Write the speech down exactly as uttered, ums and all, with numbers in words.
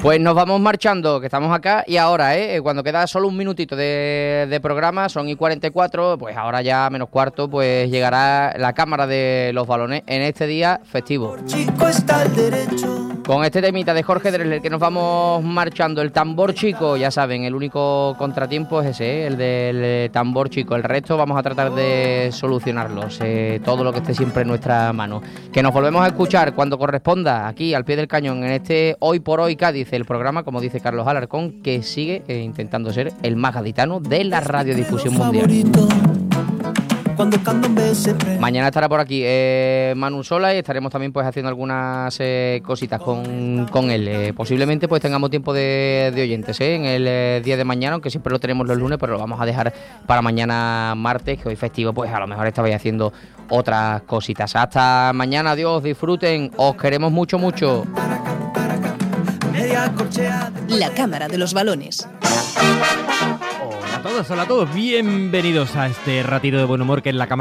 Pues nos vamos marchando, que estamos acá y ahora, ¿eh? Cuando queda solo un minutito de, de programa, son y cuarenta y cuatro, pues ahora ya menos cuarto, pues llegará la cámara de los balones en este día festivo. Con este temita de Jorge Drexler que nos vamos marchando, el tambor chico, ya saben, el único contratiempo es ese, ¿eh? El del tambor chico. El resto vamos a tratar de solucionarlos, eh, todo lo que esté siempre en nuestra mano. Que nos volvemos a escuchar cuando corresponda, aquí al pie del cañón, en este Hoy por Hoy Cádiz, el programa, como dice Carlos Alarcón, que sigue eh, intentando ser el más gaditano de la radiodifusión mundial. Mañana estará por aquí eh, Manu Sola y estaremos también pues haciendo algunas eh, cositas con, con él. Eh, posiblemente pues tengamos tiempo de, de oyentes eh, en el eh, día de mañana, aunque siempre lo tenemos los lunes, pero lo vamos a dejar para mañana martes, que hoy festivo, pues a lo mejor estabais haciendo otras cositas. Hasta mañana, adiós, disfruten, os queremos mucho, mucho. La Cámara de los Balones. Hola a todos, hola a todos, bienvenidos a este ratito de buen humor que es la Cámara